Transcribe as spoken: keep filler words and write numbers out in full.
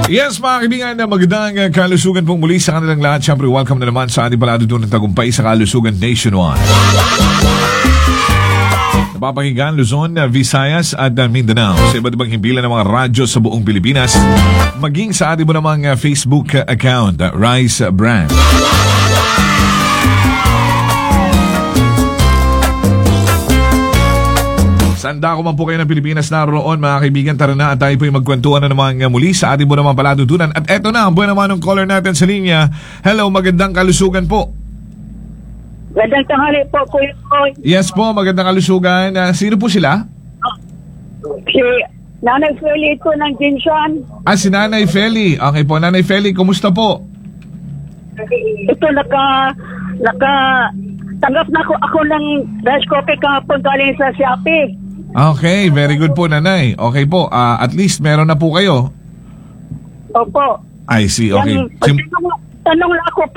Yes, mga kaibigan, magandang uh, kalusugan pong muli sa kanilang lahat. Siyempre, welcome na naman sa ating palatuntunan ng tagumpay sa kalusugan nationwide. Napapakinggan Luzon, Visayas at uh, Mindanao sa iba't ibang himpilan ng mga radyo sa buong Pilipinas, maging sa ating mo namang uh, Facebook uh, account, uh, Rise Brand. Sanda ko man po kayo ng Pilipinas naroon, mga kaibigan. Tara na at tayo po yung magkwentuhan na naman muli sa ating mo naman palatuntunan. At eto na, ang buwan naman ng caller natin sa linya. Hello, magandang kalusugan po. Magandang tanghali po, Kuya Koy. Yes po, magandang kalusugan. Uh, sino po sila? Si Nanay Feli ko ng Jinshan. Ah, si Nanay Feli. Okay po, Nanay Feli, kumusta po? Ito, naka, naka, tanggap na ako, ako ng rice coffee kahapon galing sa Shopee. Okay, very good po, Nanay. Okay po, uh, at least meron na po kayo. Opo. I see, okay. Yan, Sim- tanong, tanong lang ako,